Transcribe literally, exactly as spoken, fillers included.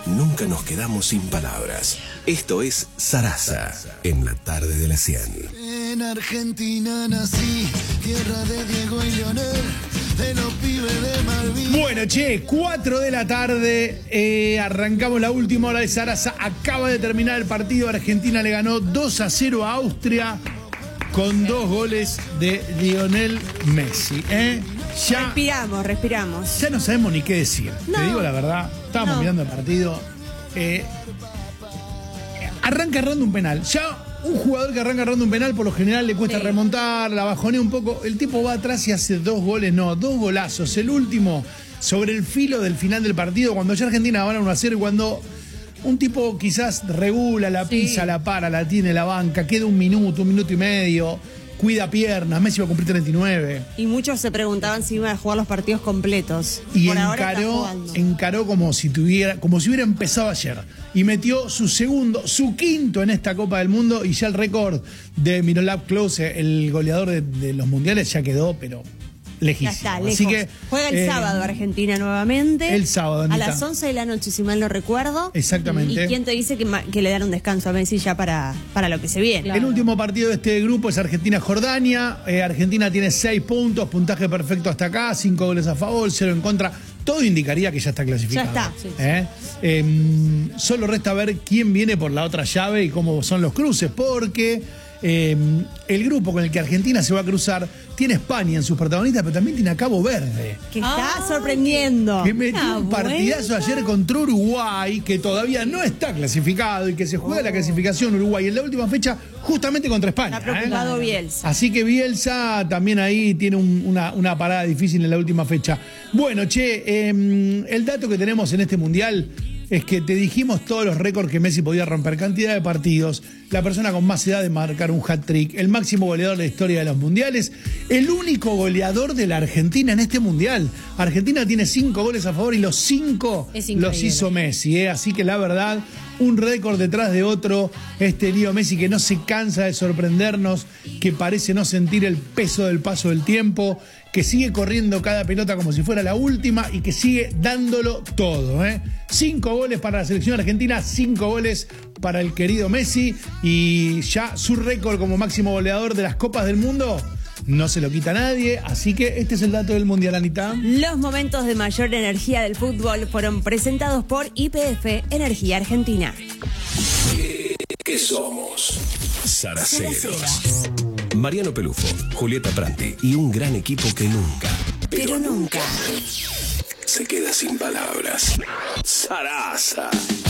nunca nos quedamos sin palabras. Esto es Sarasa, en la tarde de la cien. En Argentina nací, tierra de Diego y Leonel, de los pibes de Malvin. Bueno, che, cuatro de la tarde, eh, arrancamos la última hora de Sarasa. Acaba de terminar el partido, Argentina le ganó dos a cero a Austria con dos goles de Lionel Messi. ¿eh? Ya, respiramos, respiramos. ya no sabemos ni qué decir, No. te digo la verdad. Estábamos No. mirando el partido. Eh, arranca errando un penal. Ya un jugador que arranca errando un penal, por lo general le cuesta Sí. remontar, la bajonea un poco. El tipo va atrás y hace dos goles, no, dos golazos. El último, sobre el filo del final del partido, cuando ya Argentina va a uno a cero y cuando un tipo quizás regula, la pisa, Sí. la para, la tiene la banca, queda un minuto, un minuto y medio, cuida piernas, Messi va a cumplir treinta y nueve. Y muchos se preguntaban si iban a jugar los partidos completos. Y Por ahora está encaró, jugando. encaró como si tuviera, como si hubiera empezado ayer. Y metió su segundo, su quinto en esta Copa del Mundo. Y ya el récord de Miroslav Klose, el goleador de, de los mundiales, ya quedó, pero Ya lejísimo. está, lejos. Así que, Juega el eh, sábado Argentina nuevamente. el sábado, A Anita. las once de la noche, si mal no recuerdo. Exactamente. ¿Y quién te dice que, ma- que le dan un descanso a Messi ya para, para lo que se viene? El último partido de este grupo es Argentina-Jordania. Eh, Argentina tiene seis puntos, puntaje perfecto hasta acá, cinco goles a favor, cero en contra. Todo indicaría que ya está clasificado. Ya está, sí. ¿Eh? Eh, solo resta ver quién viene por la otra llave y cómo son los cruces, porque eh, el grupo con el que Argentina se va a cruzar tiene España en sus protagonistas, pero también tiene a Cabo Verde, Que está Ah, sorprendiendo. que metió una un partidazo vuelta. ayer contra Uruguay, que todavía no está clasificado y que se juega la clasificación Uruguay en la última fecha justamente contra España. Está preocupado ¿eh? Bielsa. Así que Bielsa también ahí tiene un- una, una parada difícil en la última fecha. Bueno, che, eh, el dato que tenemos en este Mundial es que te dijimos todos los récords que Messi podía romper, cantidad de partidos, la persona con más edad de marcar un hat-trick, el máximo goleador de la historia de los mundiales, el único goleador de la Argentina en este Mundial. Argentina tiene cinco goles a favor y los cinco Es increíble. los hizo Messi, ¿eh? Así que la verdad, un récord detrás de otro, este Leo Messi que no se cansa de sorprendernos, que parece no sentir el peso del paso del tiempo, que sigue corriendo cada pelota como si fuera la última y que sigue dándolo todo. ¿eh? Cinco goles para la selección argentina, cinco goles para el querido Messi y ya su récord como máximo goleador de las Copas del Mundo no se lo quita nadie, así que este es el dato del Mundial, Anita. Los momentos de mayor energía del fútbol fueron presentados por Y P F Energía Argentina. ¿Qué somos? Saraceros. Mariano Pelufo, Julieta Pranti y un gran equipo que nunca, Pero nunca. se queda sin palabras. Sarasa.